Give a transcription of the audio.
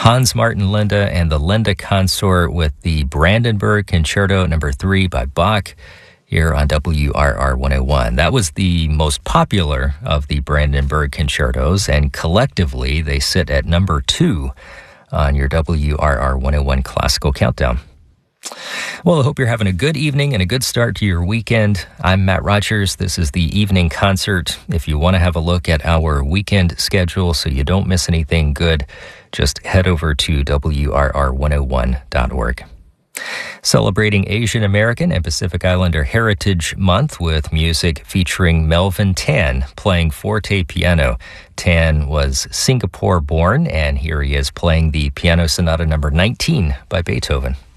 Hans Martin Linde and the Linde Consort with the Brandenburg Concerto No. 3 by Bach here on WRR 101. That was the most popular of the Brandenburg concertos, and collectively they sit at number 2 on your WRR 101 Classical Countdown. Well, I hope you're having a good evening and a good start to your weekend. I'm Matt Rogers. This is the Evening Concert. If you want to have a look at our weekend schedule so you don't miss anything good, just head over to WRR101.org. Celebrating Asian American and Pacific Islander Heritage Month with music featuring Melvin Tan playing forte piano. Tan was Singapore born, and here he is playing the Piano Sonata No. 19 by Beethoven.